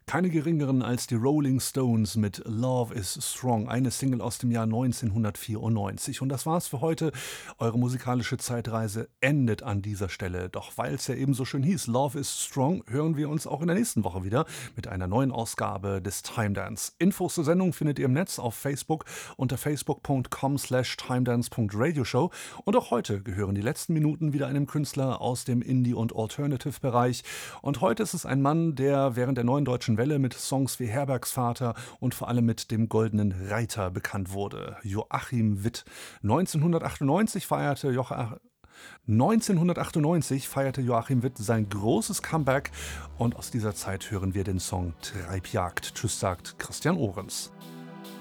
Keine geringeren als die Rolling Stones mit Love is Strong, eine Single aus dem Jahr 1994. Und das war's für heute. Eure musikalische Zeitreise endet an dieser Stelle. Doch weil es ja eben so schön hieß, Love is Strong, hören wir uns auch in der nächsten Woche wieder mit einer neuen Ausgabe des Time Dance. Infos zur Sendung findet ihr im Netz auf Facebook unter facebook.com/timedance.radioshow. Und auch heute gehören die letzten Minuten wieder einem Künstler aus dem Indie- und Alternative-Bereich. Und heute ist es ein Mann, der während der Neuen Deutschen Welle mit Songs wie Herbergsvater und vor allem mit dem Goldenen Reiter bekannt wurde. Joachim Witt. 1998 feierte Joachim Witt sein großes Comeback und aus dieser Zeit hören wir den Song Treibjagd. Tschüss, sagt Christian Ohrens.